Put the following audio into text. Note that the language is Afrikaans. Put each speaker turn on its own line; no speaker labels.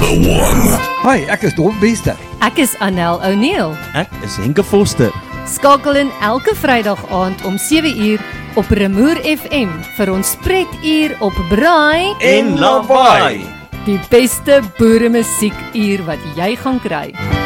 one.
Hi, ek is Dom Bester.
Ek is Anel O'Neill.
Ek is Henke Foster.
Skakel in elke Vrydag aand om 7uur op Remoer FM vir ons spretuur op Braai
En Lawaai.
Die beste boeremusiekuur wat jy gaan kry.